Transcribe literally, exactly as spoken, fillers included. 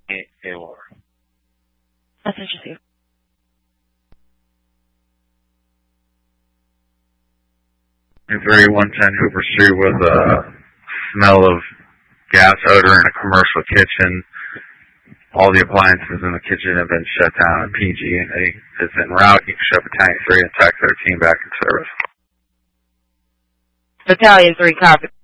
A W A R. That's interesting. three one ten Hooper Street with a smell of gas odor in a commercial kitchen. All the appliances in the kitchen have been shut down at P G and A is en route. You can show Battalion three and T A C thirteen back in service. Battalion three, copy.